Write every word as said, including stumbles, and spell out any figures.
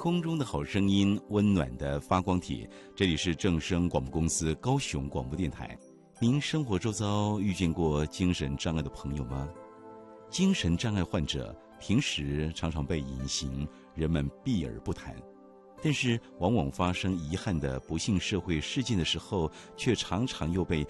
空中的好声音，温暖的发光体。这里是正声广播公司高雄广播电台。您生活周遭遇见过精神障碍的朋友吗？精神障碍患者平时常常被隐形，人们避而不谈。但是往往发生遗憾的不幸社会事件的时候，却常常又被